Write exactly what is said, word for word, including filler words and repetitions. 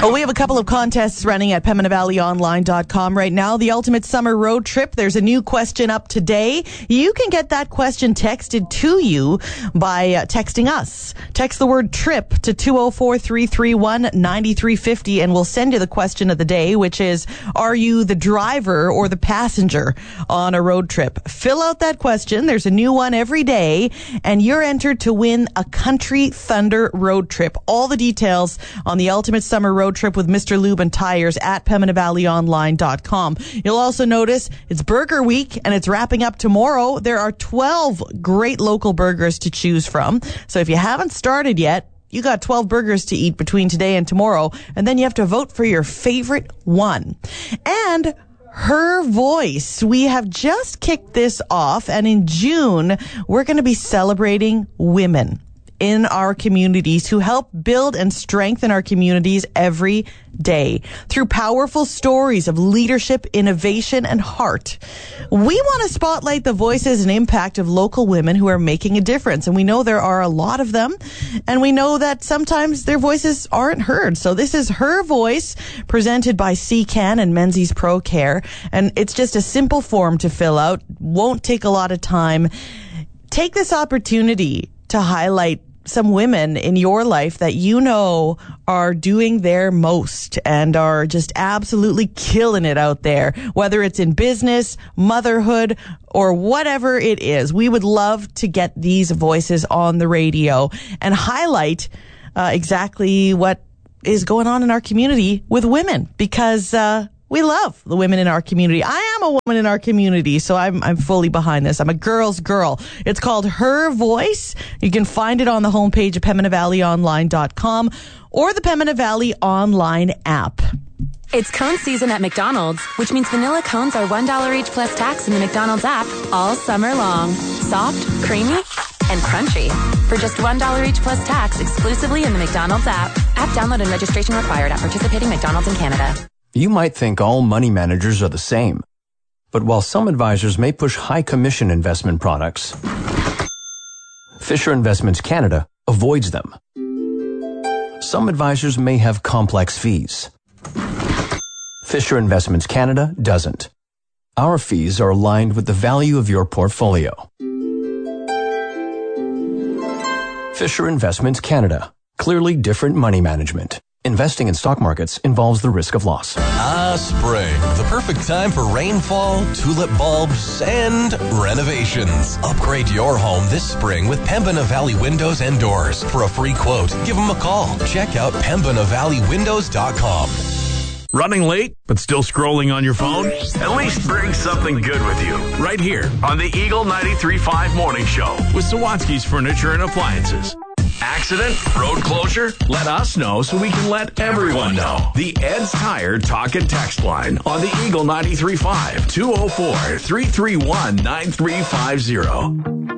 Well, we have a couple of contests running at Pembina Valley Online dot com right now. The Ultimate Summer Road Trip. There's a new question up today. You can get that question texted to you by uh, texting us. Text the word TRIP to two oh four, three three one, nine three five oh, and we'll send you the question of the day, which is, are you the driver or the passenger on a road trip? Fill out that question. There's a new one every day, and you're entered to win a Country Thunder road trip. All the details on the Ultimate Summer Road Trip with Mister Lube and Tires at Pembina Valley Online dot com. You'll also notice it's Burger Week, and it's wrapping up tomorrow. There are twelve great local burgers to choose from. So if you haven't started yet, you got twelve burgers to eat between today and tomorrow, and then you have to vote for your favorite one. And Her Voice. We have just kicked this off, and in June, we're going to be celebrating women in our communities who help build and strengthen our communities every day through powerful stories of leadership, innovation, and heart. We want to spotlight the voices and impact of local women who are making a difference. And we know there are a lot of them, and we know that sometimes their voices aren't heard. So this is Her Voice, presented by C CAN and Menzies Pro Care. And it's just a simple form to fill out. Won't take a lot of time. Take this opportunity to highlight some women in your life that you know are doing their most and are just absolutely killing it out there, whether it's in business, motherhood, or whatever it is. We would love to get these voices on the radio and highlight uh, exactly what is going on in our community with women, because uh we love the women in our community. I am a woman in our community, so I'm I'm fully behind this. I'm a girl's girl. It's called Her Voice. You can find it on the homepage of Pembina Valley Online dot com or the Pembina Valley Online app. It's cone season at McDonald's, which means vanilla cones are one dollar each plus tax in the McDonald's app all summer long. Soft, creamy, and crunchy. For just one dollar each plus tax exclusively in the McDonald's app. App download and registration required at participating McDonald's in Canada. You might think all money managers are the same. But while some advisors may push high commission investment products, Fisher Investments Canada avoids them. Some advisors may have complex fees. Fisher Investments Canada doesn't. Our fees are aligned with the value of your portfolio. Fisher Investments Canada. Clearly different money management. Investing in stock markets involves the risk of loss. Ah, spring. The perfect time for rainfall, tulip bulbs, and renovations. Upgrade your home this spring with Pembina Valley Windows and Doors. For a free quote, give them a call. Check out Pembina Valley Windows dot com. Running late, but still scrolling on your phone? At least bring something good with you. Right here on the Eagle ninety-three point five Morning Show with Sawatsky's Furniture and Appliances. Accident? Road closure? Let us know so we can let everyone know. The Ed's Tire Talk and Text line on the Eagle ninety-three point five, two oh four, three three one, nine three five oh.